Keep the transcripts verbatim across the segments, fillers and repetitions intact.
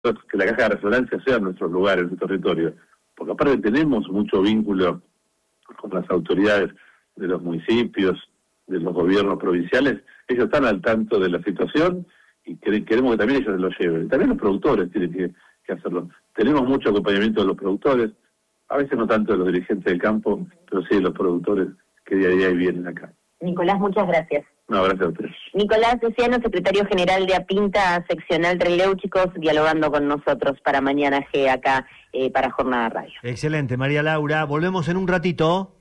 que la caja de resonancia sea en nuestros lugares, en nuestro territorio, porque aparte tenemos mucho vínculo con las autoridades de los municipios, de los gobiernos provinciales. Ellos están al tanto de la situación y queremos que también ellos lo lleven. También los productores tienen que, que hacerlo. Tenemos mucho acompañamiento de los productores, a veces no tanto de los dirigentes del campo, pero sí de los productores que día a día vienen acá. Nicolás, muchas gracias. No, gracias a ustedes. Nicolás Deciano, secretario general de APINTA, seccional Trelew, chicos, dialogando con nosotros para Mañana G acá, eh, para Jornada Radio. Excelente, María Laura. Volvemos en un ratito.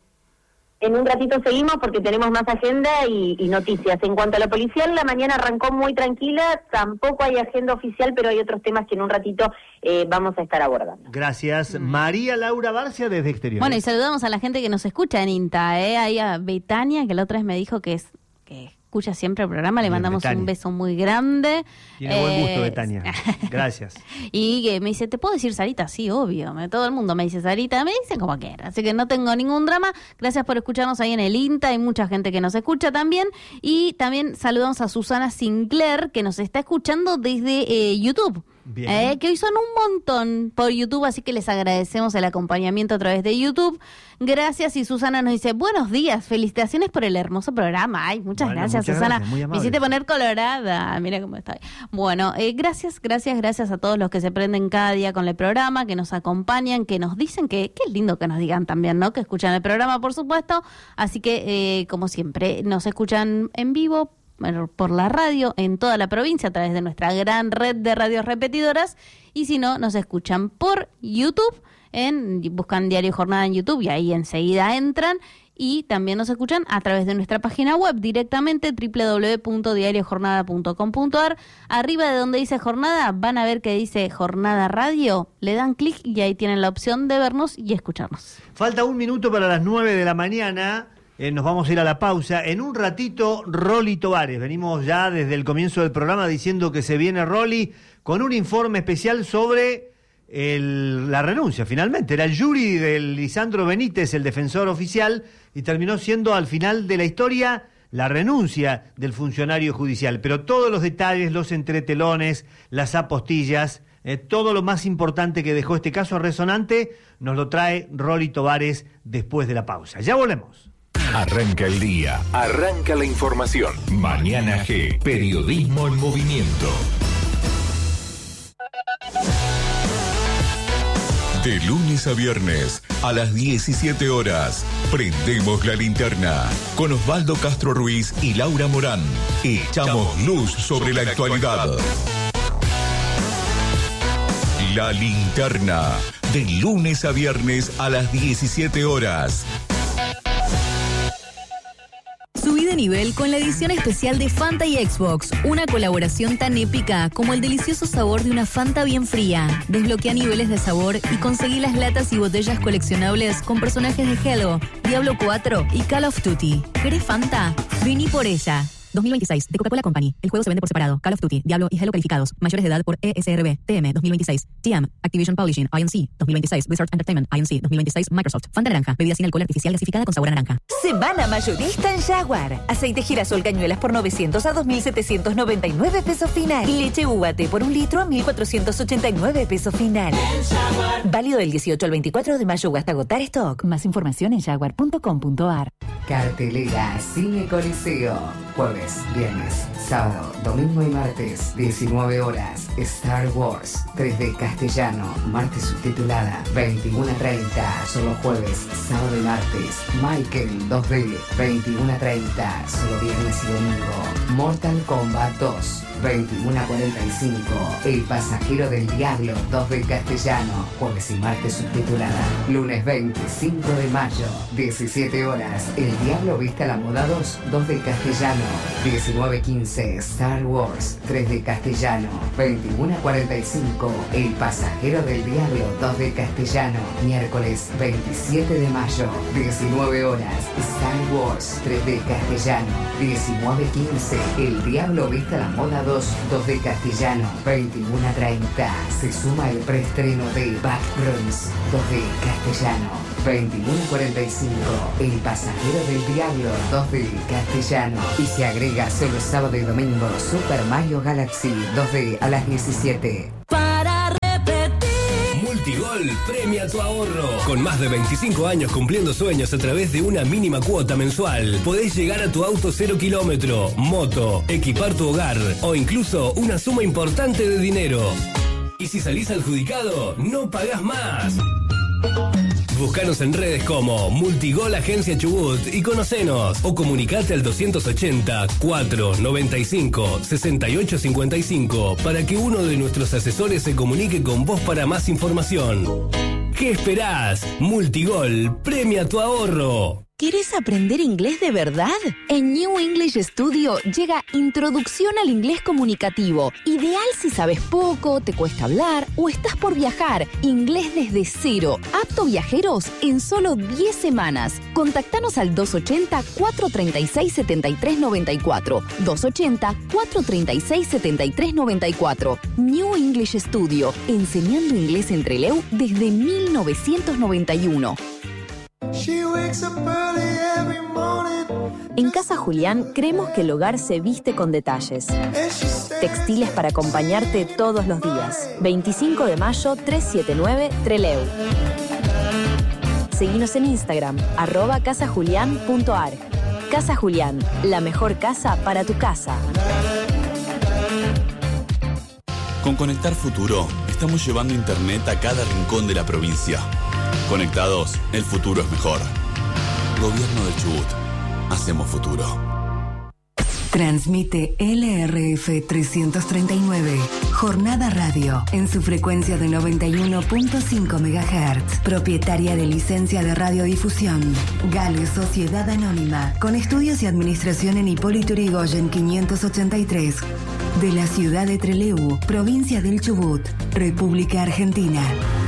En un ratito seguimos porque tenemos más agenda y, y noticias. En cuanto a lo policial, la mañana arrancó muy tranquila, tampoco hay agenda oficial, pero hay otros temas que en un ratito eh, vamos a estar abordando. Gracias. Mm. María Laura Barcia desde Exterior. Bueno, y saludamos a la gente que nos escucha en INTA, ¿eh? Ahí a Betania, que la otra vez me dijo que es que escucha siempre el programa, le Bien, mandamos Betania. Un beso muy grande. Tiene eh, buen gusto, Betania. Gracias. Y que me dice, ¿te puedo decir Sarita? Sí, obvio. Todo el mundo me dice Sarita, me dicen como quiera. Así que no tengo ningún drama. Gracias por escucharnos ahí en el INTA. Hay mucha gente que nos escucha también. Y también saludamos a Susana Sinclair, que nos está escuchando desde eh, YouTube. Eh, que hoy son un montón por YouTube, así que les agradecemos el acompañamiento a través de YouTube. Gracias. Y Susana nos dice, buenos días, felicitaciones por el hermoso programa. Ay, muchas bueno, gracias, muchas Susana. Gracias, me hiciste poner colorada. Mira cómo está. Bueno, eh, gracias, gracias, gracias a todos los que se prenden cada día con el programa, que nos acompañan, que nos dicen que, que es lindo que nos digan también, ¿no? Que escuchan el programa, por supuesto. Así que, eh, como siempre, nos escuchan en vivo por la radio en toda la provincia a través de nuestra gran red de radios repetidoras, y si no, nos escuchan por YouTube, en buscan Diario Jornada en YouTube y ahí enseguida entran, y también nos escuchan a través de nuestra página web directamente doble u doble u doble u punto diario jornada punto com punto a r. Arriba de donde dice Jornada van a ver que dice Jornada Radio, le dan clic y ahí tienen la opción de vernos y escucharnos. Falta un minuto para las nueve de la mañana. Eh, nos vamos a ir a la pausa. En un ratito, Rolly Tovares. Venimos ya desde el comienzo del programa diciendo que se viene Rolly con un informe especial sobre el, la renuncia, finalmente. Era el jury de Lisandro Benítez, el defensor oficial, y terminó siendo al final de la historia la renuncia del funcionario judicial. Pero todos los detalles, los entretelones, las apostillas, eh, todo lo más importante que dejó este caso resonante, nos lo trae Rolly Tovares después de la pausa. Ya volvemos. Arranca el día, arranca la información. Mañana G, periodismo en movimiento. De lunes a viernes, a las diecisiete horas, prendemos la linterna con Osvaldo Castro Ruiz y Laura Morán. Echamos luz sobre la actualidad. La linterna, de lunes a viernes a las diecisiete horas. Subí de nivel con la edición especial de Fanta y Xbox, una colaboración tan épica como el delicioso sabor de una Fanta bien fría. Desbloquea niveles de sabor y conseguí las latas y botellas coleccionables con personajes de Halo, Diablo cuatro y Call of Duty. ¿Querés Fanta? Vení por ella. dos mil veintiséis, de Coca-Cola Company. El juego se vende por separado. Call of Duty, Diablo y Halo calificados. Mayores de edad por E S R B. T M dos mil veintiséis. T M, Activision Publishing, I N C. dos mil veintiséis. Blizzard Entertainment, I N C. dos mil veintiséis. Microsoft. Fanta naranja. Bebida sin alcohol artificial gasificada con sabor a naranja. Semana mayorista en Jaguar. Aceite girasol cañuelas por novecientos a dos mil setecientos noventa y nueve pesos final. Leche U A T por un litro a mil cuatrocientos ochenta y nueve pesos final. Válido del dieciocho al veinticuatro de mayo hasta agotar stock. Más información en jaguar punto com punto a r. Cartelera Cine Coliseo. Jueves, viernes, sábado, domingo y martes, diecinueve horas. Star Wars, tres D castellano, martes subtitulada, veintiuno treinta. Solo jueves, sábado y martes. Michael, dos D, veintiuno treinta. Solo viernes y domingo. Mortal Kombat dos, veintiuno cuarenta y cinco. El pasajero del diablo, dos D castellano, jueves y martes subtitulada. Lunes veinticinco de mayo, diecisiete horas. El diablo viste a la moda dos, dos D castellano. diecinueve quince, Star Wars, tres D castellano. veintiuno cuarenta y cinco, El pasajero del diablo, dos D castellano. Miércoles veintisiete de mayo, diecinueve horas, Star Wars, tres D castellano. diecinueve quince, El diablo viste a la moda dos, dos D castellano. veintiuno treinta, se suma el preestreno de Backrooms, dos D castellano. veintiuno cuarenta y cinco, El pasajero del diablo, dos D castellano. Y se agrega solo sábado y domingo Super Mario Galaxy dos D a las diecisiete. Para Multigol premia tu ahorro. Con más de veinticinco años cumpliendo sueños a través de una mínima cuota mensual, podés llegar a tu auto cero kilómetro, moto, equipar tu hogar o incluso una suma importante de dinero. Y si salís adjudicado, no pagás más. Búscanos en redes como Multigol Agencia Chubut y conocenos. O comunicate al doscientos ochenta, cuatro noventa y cinco, sesenta y ocho cincuenta y cinco para que uno de nuestros asesores se comunique con vos para más información. ¿Qué esperás? Multigol premia tu ahorro. ¿Querés aprender inglés de verdad? En New English Studio llega Introducción al Inglés Comunicativo. Ideal si sabes poco, te cuesta hablar o estás por viajar. Inglés desde cero. Apto viajeros en solo diez semanas. Contactanos al doscientos ochenta, cuatrocientos treinta y seis, setenta y tres noventa y cuatro. doscientos ochenta, cuatrocientos treinta y seis, setenta y tres noventa y cuatro. New English Studio. Enseñando inglés en Trelew desde mil novecientos noventa y uno. En Casa Julián creemos que el hogar se viste con detalles. Textiles para acompañarte todos los días. veinticinco de mayo, trescientos setenta y nueve, Trelew. Seguinos en Instagram, arroba casajulián.ar. Casa Julián, la mejor casa para tu casa. Con Conectar Futuro, estamos llevando internet a cada rincón de la provincia. Conectados, el futuro es mejor. Gobierno del Chubut. Hacemos futuro. Transmite L R F trescientos treinta y nueve, Jornada Radio, en su frecuencia de noventa y uno punto cinco megahertz. Propietaria de licencia de radiodifusión. Gale Sociedad Anónima, con estudios y administración en Hipólito Yrigoyen quinientos ochenta y tres. De la ciudad de Trelew, provincia del Chubut, República Argentina.